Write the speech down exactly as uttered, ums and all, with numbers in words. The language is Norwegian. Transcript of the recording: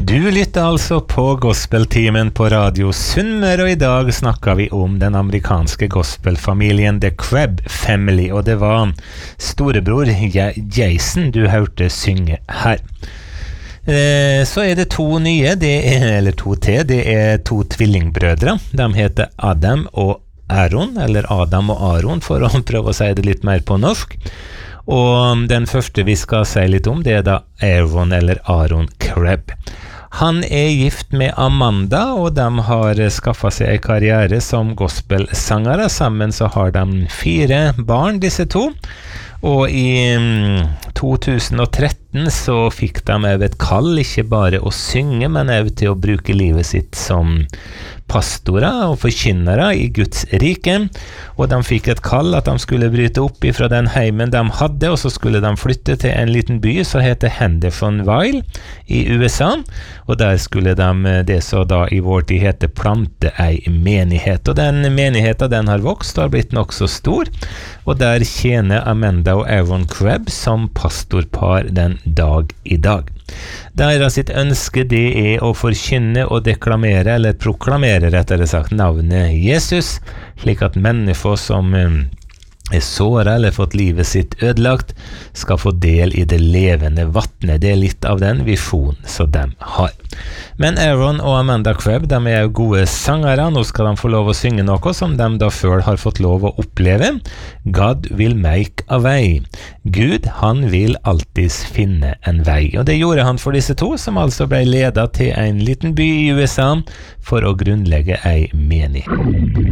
Du lytter altså på Gospeltimen på Radio Sunnmøre, og i dag snakker vi om den amerikanske gospelfamilien The Crabb Family, og det var storebror Jason du hørte synge her. Eh, så er det to nye, det er, eller to til, det er to tvillingbrødre. De heter Adam og Aaron, eller Adam og Aaron, for å prøve å si det litt mer på norsk. Og den første vi skal si litt om, det er da Aaron eller Aaron Crabb. Han er gift med Amanda, og de har skaffet seg en karriere som gospelsangere. Sammen så har de fire barn, disse to. Og i to tusen og tretten så fikk de også et kall, ikke bare å synge, men også til å bruke livet sitt som pastorer og forkynnere i Guds rike. Og de fikk et kall at de skulle bryte opp ifra den heimen de hadde, og så skulle de flytte til en liten by som heter Hendersonville i U S A. Og der skulle de, det så da i vår tid heter, plante ei menighet. Og den menigheten den har vokst og har blitt nok så stor. Og der tjener Amanda og Aaron Crabb som pastorpar den dag i dag. Deres sitt ønske det er å forkynne og deklamere, eller proklamere rettere sagt, navnet Jesus, slik at mennesker som er såret eller fått livet sitt ødelagt, skal få del i det levende vattnet. Det er litt av den visjonen som de har. Men Aaron og Amanda Crabb, de er jo gode sangere. Nå skal de få lov å synge noe som de da før har fått lov å oppleve. God will make a way. Gud, han vil alltid finne en vei. Og det gjorde han for disse to, som altså ble ledet til en liten by i U S A for å grunnlegge ei menighet.